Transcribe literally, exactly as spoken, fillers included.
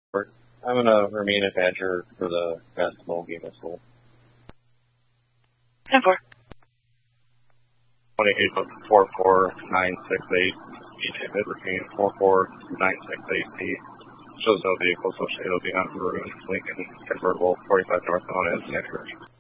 I'm gonna remain a badger for the basketball game at school. ten four. twenty-eight four four nine six eight. D J bid between four four nine six eight P. Shows no vehicle associated with the on the road. Lincoln convertible forty-five northbound as the